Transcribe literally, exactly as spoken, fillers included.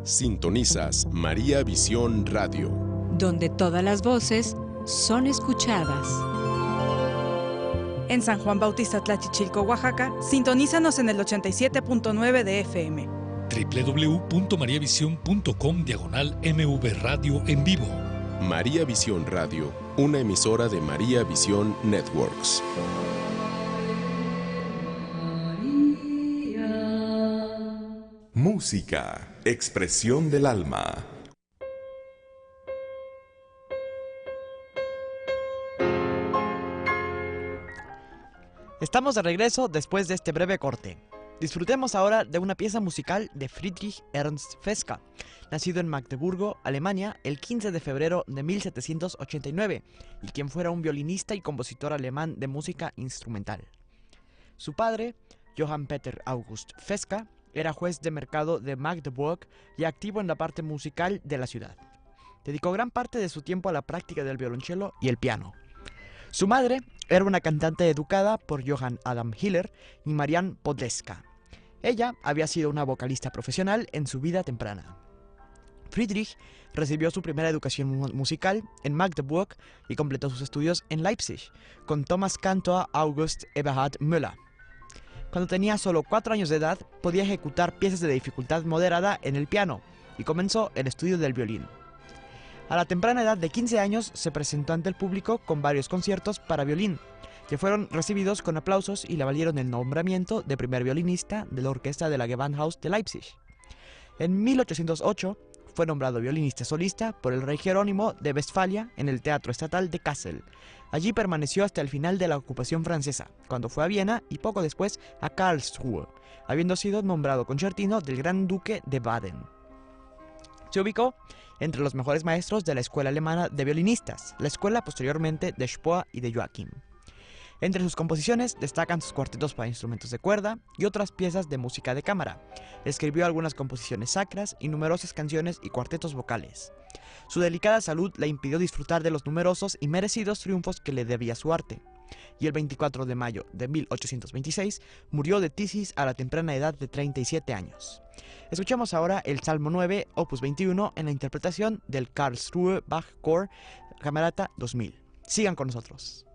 Sintonizas María Visión Radio, donde todas las voces son escuchadas. En San Juan Bautista Tlachichilco, Oaxaca, sintonízanos en el ochenta y siete punto nueve de F M. doble u doble u doble u punto maría visión punto com diagonal M V Radio en vivo. María Visión Radio, una emisora de María Visión Networks. Música, expresión del alma. Estamos de regreso después de este breve corte. Disfrutemos ahora de una pieza musical de Friedrich Ernst Fesca, nacido en Magdeburgo, Alemania, el quince de febrero de mil setecientos ochenta y nueve, y quien fuera un violinista y compositor alemán de música instrumental. Su padre, Johann Peter August Fesca, era juez de mercado de Magdeburg y activo en la parte musical de la ciudad. Dedicó gran parte de su tiempo a la práctica del violonchelo y el piano. Su madre era una cantante educada por Johann Adam Hiller y Marianne Podleska. Ella había sido una vocalista profesional en su vida temprana. Friedrich recibió su primera educación musical en Magdeburg y completó sus estudios en Leipzig con Thomas Cantor August Eberhard Müller. Cuando tenía solo cuatro años de edad, podía ejecutar piezas de dificultad moderada en el piano y comenzó el estudio del violín. A la temprana edad de quince años se presentó ante el público con varios conciertos para violín, que fueron recibidos con aplausos y le valieron el nombramiento de primer violinista de la orquesta de la Gewandhaus de Leipzig. En mil ochocientos ocho fue nombrado violinista solista por el rey Jerónimo de Westfalia en el Teatro Estatal de Kassel. Allí permaneció hasta el final de la ocupación francesa, cuando fue a Viena y poco después a Karlsruhe, habiendo sido nombrado concertino del Gran Duque de Baden. Se ubicó entre los mejores maestros de la escuela alemana de violinistas, la escuela posteriormente de Spohr y de Joachim. Entre sus composiciones destacan sus cuartetos para instrumentos de cuerda y otras piezas de música de cámara. Escribió algunas composiciones sacras y numerosas canciones y cuartetos vocales. Su delicada salud le impidió disfrutar de los numerosos y merecidos triunfos que le debía su arte. Y el veinticuatro de mayo de mil ochocientos veintiséis murió de tisis a la temprana edad de treinta y siete años. Escuchamos ahora el Salmo nueve, opus veintiuno, en la interpretación del Karlsruhe Bach Chor Camerata dos mil. Sigan con nosotros.